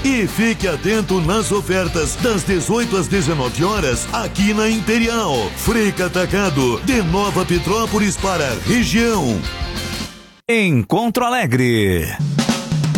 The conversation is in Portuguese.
E fique atento nas ofertas das 18 às 19 horas aqui na Imperial. Freca Atacado, de Nova Petrópolis para a região. Encontro Alegre.